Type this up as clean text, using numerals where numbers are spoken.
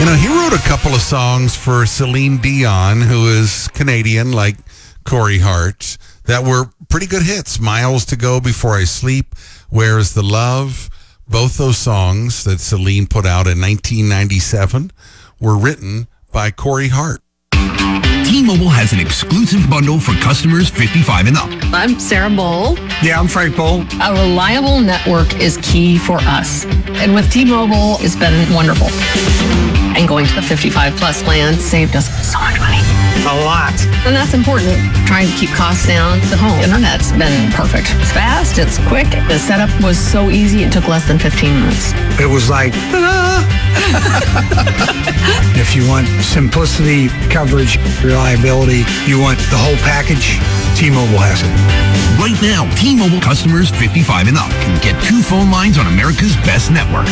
He wrote a couple of songs for Celine Dion, who is Canadian, like Corey Hart, that were pretty good hits. Miles to Go, Before I Sleep, Where is the Love? Both those songs that Celine put out in 1997 were written by Corey Hart. T-Mobile has an exclusive bundle for customers 55 and up. I'm Sarah Bowl. Yeah, I'm Frank Bowl. A reliable network is key for us. And with T-Mobile, it's been wonderful. And going to the 55 plus plan saved us so much money. A lot. And that's important. Trying to keep costs down. The home internet's been perfect. It's fast, it's quick. The setup was so easy, it took less than 15 minutes. It was like, ta-da! If you want simplicity, coverage, reliability, you want the whole package, T-Mobile has it. Right now, T-Mobile customers 55 and up can get 2 phone lines on America's best network.